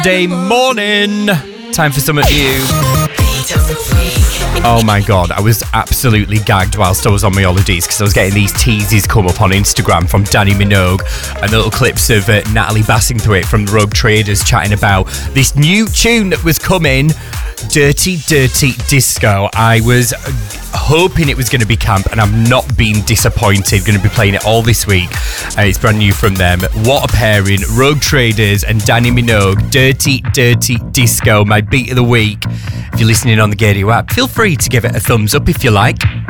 Day morning. Time for some of you. Oh my god, I was absolutely gagged whilst I was on my holidays because I was getting these teases come up on Instagram from Danny Minogue and little clips of Natalie Bassingthwaighte from the Rogue Traders chatting about this new tune that was coming, Dirty Dirty Disco. I was hoping it was going to be camp and I'm not being disappointed. Going to be playing it all this week. It's brand new from them. What a pairing. Rogue Traders and Danny Minogue. Dirty Dirty Disco, my beat of the week. If you're listening on the Gadio app, feel free to give it a thumbs up if you like.